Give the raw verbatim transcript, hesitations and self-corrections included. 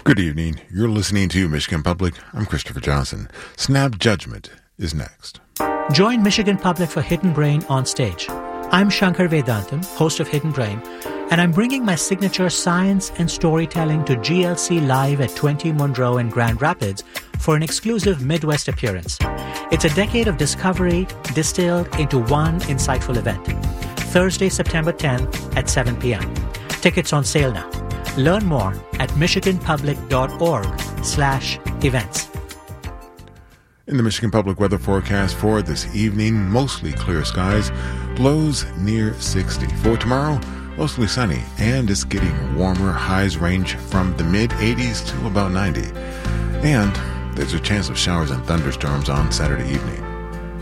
Good evening. You're listening to Michigan Public. I'm Christopher Johnson. Snap Judgment is next. Join Michigan Public for Hidden Brain on stage. I'm Shankar Vedantam, host of Hidden Brain, and I'm bringing my signature science and storytelling to G L C Live at twenty Monroe in Grand Rapids for an exclusive Midwest appearance. It's a decade of discovery distilled into one insightful event. Thursday, September tenth at seven p.m. Tickets on sale now. Learn more at michiganpublic.org slash events. In the Michigan Public weather forecast for this evening, mostly clear skies, lows near sixty. For tomorrow, mostly sunny, and it's getting warmer. Highs range from the mid-eighties to about ninety. And there's a chance of showers and thunderstorms on Saturday evening.